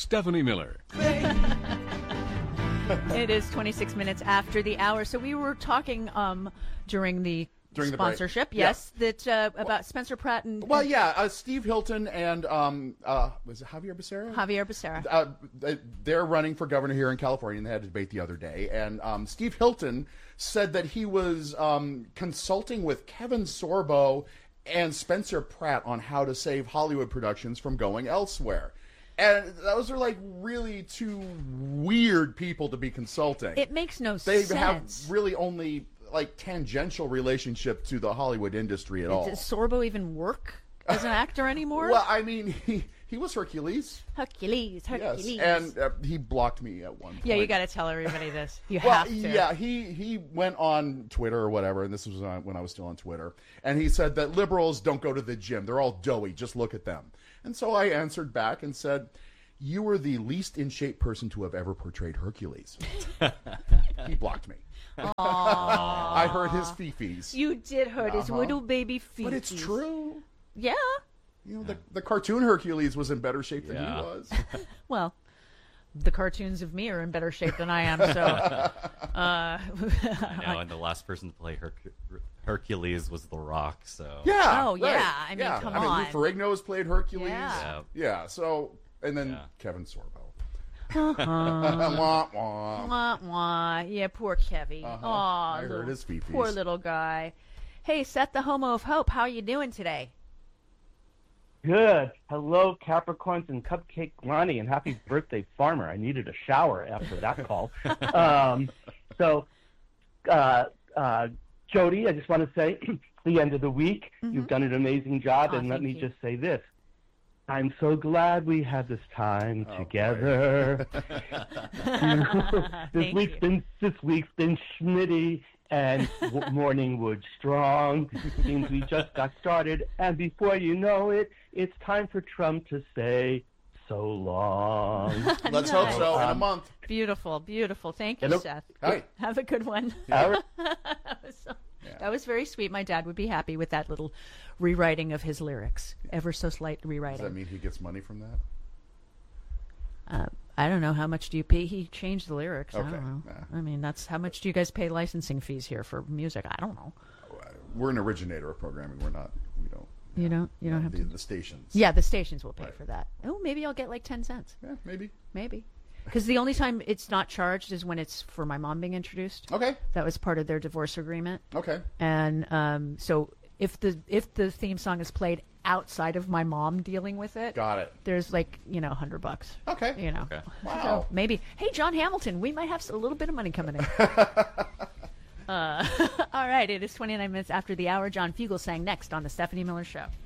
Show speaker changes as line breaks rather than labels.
Stephanie Miller.
It is 26 minutes after the hour. So we were talking during the sponsorship,
break.
about Spencer Pratt and
Steve Hilton and was it Javier Becerra?
Javier Becerra.
They're running for governor here in California, and they had a debate the other day. And Steve Hilton said that he was consulting with Kevin Sorbo and Spencer Pratt on how to save Hollywood productions from going elsewhere. And those are like really two weird people to be consulting.
It makes no
sense. They have really only like tangential relationship to the Hollywood industry at all.
Does Sorbo even work as an actor anymore?
Well, I mean, he was Hercules.
Hercules.
Yes, and he blocked me at one point.
Yeah, you got to tell everybody this. You have to.
Yeah, he went on Twitter or whatever, and this was when I was still on Twitter, and he said that liberals don't go to the gym. They're all doughy. Just look at them. And so I answered back and said, you were the least in shape person to have ever portrayed Hercules. He blocked me. I heard his fifis.
You did hurt his little baby fifis.
But it's true.
Yeah.
You know, the cartoon Hercules was in better shape than he was.
Well, the cartoons of me are in better shape than I am, so.
I know, and the last person to play Hercules was The Rock, so.
Yeah.
Oh, yeah.
Right.
I mean, come on.
Lou Ferrigno has played Hercules.
Yeah.
So, and then Kevin Sorbo.
Wah, wah. Yeah, poor Kevy.
I heard his fifis.
Poor little guy. Hey, Seth the Homo of Hope, how are you doing today?
Good. Hello, Capricorns and Cupcake Ronnie, and happy birthday, Farmer. I needed a shower after that call. Jody, I just want to say, the end of the week, you've done an amazing job, and let me just say this. I'm so glad we had this time together. This week's been Schmitty and Morningwood strong. Seems we just got started, and before you know it, it's time for Trump to say so long.
Let's hope so. In a month.
Beautiful, beautiful. Thank you, Seth.
Hi.
Have a good one.
Yeah.
That was very sweet. My dad would be happy with that little rewriting of his lyrics. Ever so slight rewriting.
Does that mean he gets money from
that? I don't know. How much do you pay? He changed the lyrics.
Okay.
I don't know. I mean, that's how much do you guys pay licensing fees here for music? I don't know.
We're an originator of programming. We don't.
You don't have
the stations.
Yeah, the stations will pay for that. Oh, maybe I'll get like 10 cents.
Yeah, maybe.
Because the only time it's not charged is when it's for my mom being introduced.
Okay.
That was part of their divorce agreement.
Okay.
And so if the theme song is played outside of my mom dealing with it,
got it.
There's like $100.
Okay.
Okay.
Wow.
So maybe. Hey, John Hamilton, we might have a little bit of money coming in. All right. It is 29 minutes after the hour. John Fugelsang next on the Stephanie Miller Show.